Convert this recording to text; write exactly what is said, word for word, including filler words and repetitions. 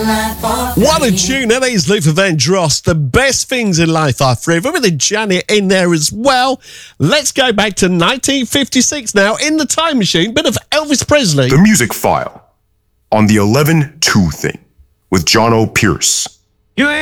What a tune, that is Luther Vandross. The best things in life are forever, with a Janet in there as well. Let's go back to nineteen fifty-six now, in the time machine, bit of Elvis Presley. The Music File on the eleven two thing with John O. Pierce. You ain't